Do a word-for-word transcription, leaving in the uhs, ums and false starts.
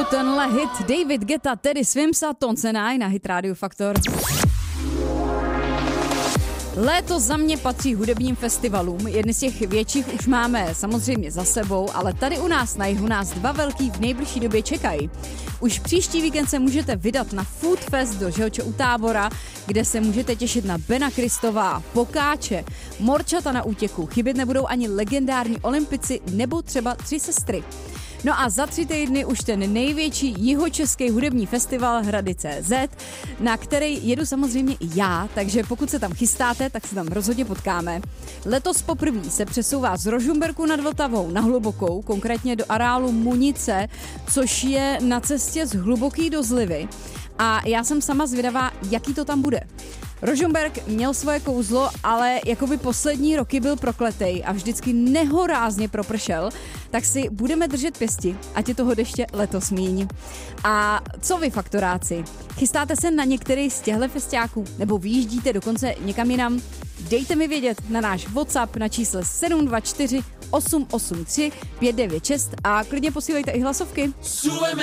tenhle hit David Guetta, Teddy Swims a Tonce Nine na Hit Radio Faktor. Léto za mě patří hudebním festivalům. Jedny z těch větších už máme samozřejmě za sebou, ale tady u nás na jihu nás dva velký v nejbližší době čekají. Už příští víkend se můžete vydat na Food Fest do Želče u Tábora, kde se můžete těšit na Bena Kristová, Pokáče, Morčata na útěku. Chybět nebudou ani legendární olympici nebo třeba Tři sestry. No a za tři týdny už ten největší jihočeský hudební festival Hrady tečka cé zet, na který jedu samozřejmě i já, takže pokud se tam chystáte, tak se tam rozhodně potkáme. Letos poprvé se přesouvá z Rožmberku nad Vltavou na Hlubokou, konkrétně do areálu Munice, což je na cestě z Hluboký do Zlivy. A já jsem sama zvědavá, jaký to tam bude. Rožmberk měl svoje kouzlo, ale jakoby poslední roky byl prokletej a vždycky nehorázně propršel, tak si budeme držet pěsti, ať je toho deště letos míň. A co vy, faktoráci? Chystáte se na některý z těchto festiáků nebo vyjíždíte dokonce někam jinam? Dejte mi vědět na náš WhatsApp na čísle sedm dva čtyři osm osm tři pět devět šest a klidně posílejte i hlasovky.